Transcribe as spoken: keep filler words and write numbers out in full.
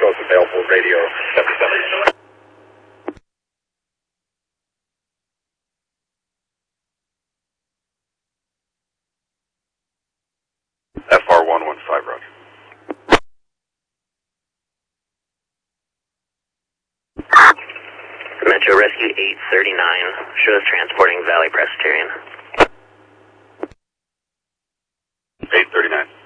shows available radio seventy-seven. F R one one five, Roger. Metro Rescue eight thirty-nine, shows transporting Valley Presbyterian. eight thirty-nine.